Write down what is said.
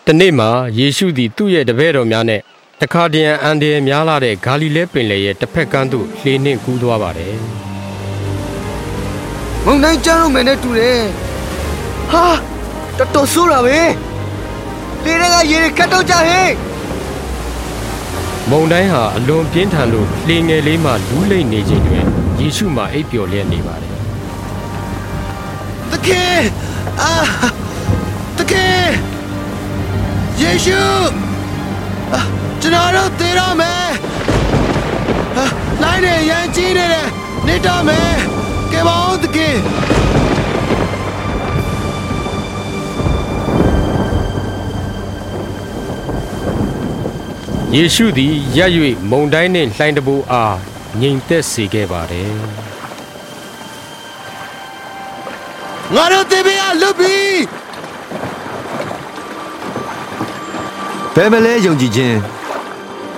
တနေ့မှာယေရှုသည်သူ့ရဲ့တပည့်တော်များနဲ့တခါတရံအန်ဒီရများလာတဲ့ဂါလိလဲပင်လယ်ရဲ့တစ်ဖက်ကမ်းသို့လှေနှင့်ကူးသွားပါတယ်မုန်တိုင်းကျန်းလို့မယ်နဲ့တူတယ်ဟာတော်ဆိုးတာပဲလေတွေကရေခတ်တော့ကြဟဲ့မုန်တိုင်းဟာအလွန်ပြင်းထန်လို့လှေငယ်လေးမှလူးလိမ့်နေခြင်းတွင်ယေရှုမှအိပ်ပျော်လျက်နေပါတယ်တကယ်တကယ်ယေရှုကျွန်တော်တို့သေရမယ်နိုင်နေရန်ကြီးနေတယ်နေတော့မယ်ကဲပါဦးတကယ်ယေရှုသည်ရပ်၍မုန်တိုင်းနှင့်လှိုင်းတဘိုးအားငြိမ်သက်စေခဲ့ပါတယ်ငါတို့သေပြရလွတ်ပြီဘယ်မလဲယုံကြည်ခြင်း